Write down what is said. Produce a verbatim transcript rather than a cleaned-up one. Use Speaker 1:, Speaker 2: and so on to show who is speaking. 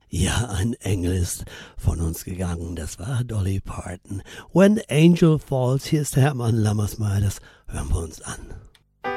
Speaker 1: Ja, ein Engel ist von uns gegangen, das war Dolly Parton. When the Angel Falls, hier ist der Hermann Lammersmeier, das hören wir uns an.